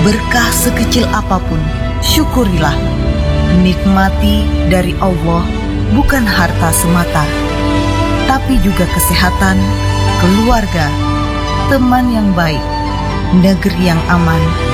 Berkah sekecil apapun, syukurilah. Nikmati dari Allah bukan harta semata, tapi juga kesehatan, keluarga, teman yang baik, negeri yang aman,